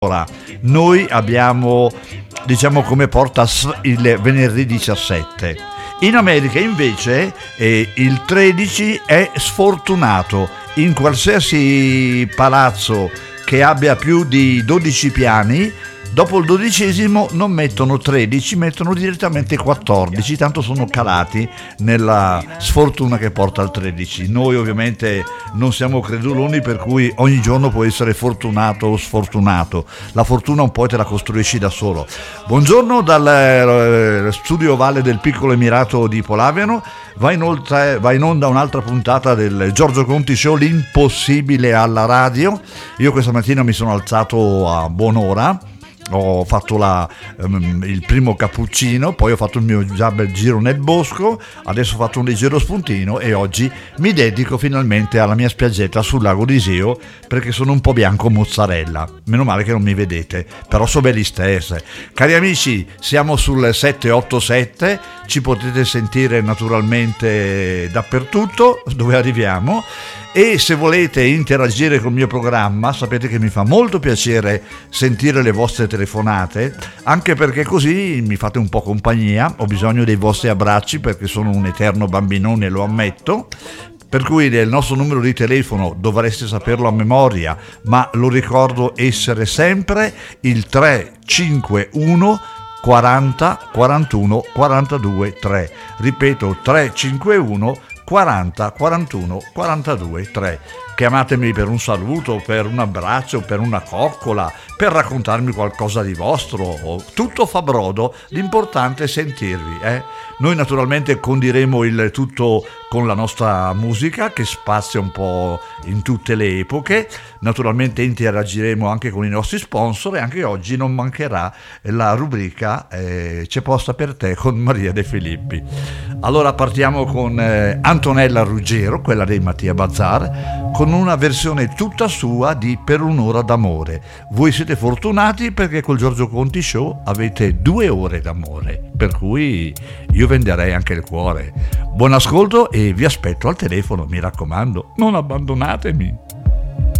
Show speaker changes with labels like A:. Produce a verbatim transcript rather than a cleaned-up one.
A: Ora, noi abbiamo, diciamo, come porta il venerdì diciassette. In America invece eh, il tredici è sfortunato. In qualsiasi palazzo che abbia più di dodici piani, dopo il dodicesimo non mettono tredici, mettono direttamente quattordici, tanto sono calati nella sfortuna che porta al tredici. Noi ovviamente non siamo creduloni, per cui ogni giorno può essere fortunato o sfortunato. La fortuna un po' te la costruisci da solo. Buongiorno dal eh, studio Valle del Piccolo Emirato di Polaveno. Va, inoltre, va in onda un'altra puntata del Giorgio Conti Show, l'impossibile alla radio. Io questa mattina mi sono alzato a buon'ora. Ho fatto la, um, il primo cappuccino, poi ho fatto il mio già bel giro nel bosco, adesso ho fatto un leggero spuntino e oggi mi dedico finalmente alla mia spiaggetta sul lago di Iseo, perché sono un po' bianco mozzarella. Meno male che non mi vedete, però so belli stesse. Cari amici, siamo sul sette otto sette, ci potete sentire naturalmente dappertutto dove arriviamo. E se volete interagire col mio programma, sapete che mi fa molto piacere sentire le vostre telefonate, anche perché così mi fate un po' compagnia. Ho bisogno dei vostri abbracci perché sono un eterno bambinone, lo ammetto. Per cui il nostro numero di telefono dovreste saperlo a memoria, ma lo ricordo essere sempre il tre cinque uno quaranta quarantuno quarantadue tre. Ripeto, tre cinque uno quaranta quarantuno quarantadue tre. Chiamatemi per un saluto, per un abbraccio, per una coccola, per raccontarmi qualcosa di vostro. Tutto fa brodo, l'importante è sentirvi. Eh? Noi naturalmente condiremo il tutto con la nostra musica che spazia un po' in tutte le epoche. Naturalmente interagiremo anche con i nostri sponsor e anche oggi non mancherà la rubrica eh, C'è posta per te con Maria De Filippi. Allora partiamo con eh, Antonella Ruggero, quella dei Mattia Bazar, con una versione tutta sua di Per un'ora d'amore. Voi siete fortunati perché col Giorgio Conti Show avete due ore d'amore, per cui io venderei anche il cuore. Buon ascolto e vi aspetto al telefono, mi raccomando, non abbandonatemi.